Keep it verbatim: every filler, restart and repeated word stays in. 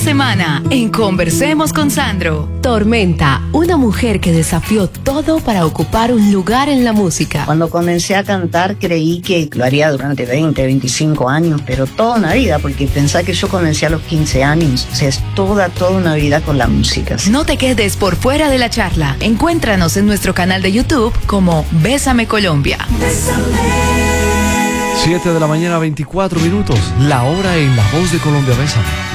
semana en Conversemos con Sandro. Tormenta, una mujer que desafió todo para ocupar un lugar en la música. Cuando comencé a cantar creí que lo haría durante veinte, veinticinco años, pero toda una vida, porque pensé que yo comencé a los quince años. O sea, es toda, toda una vida con la música. No te quedes por fuera de la charla. Encuéntranos en nuestro canal de YouTube como Bésame Colombia. siete de la mañana, veinticuatro minutos. La hora en La Voz de Colombia. Bésame.